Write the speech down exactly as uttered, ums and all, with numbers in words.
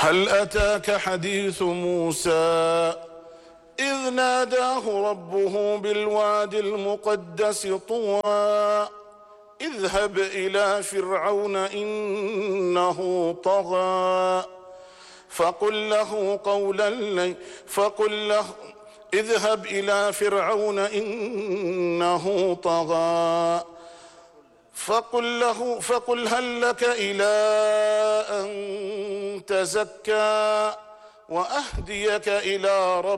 هل أتاك حديث موسى إذ ناداه ربه بالواد المقدس طوى اذهب إلى فرعون إنه طغى فقل له قولا لي فقل له اذهب إلى فرعون إنه طغى فقل له فقل هل لك إلى أن تزكى وأهديك إلى ربك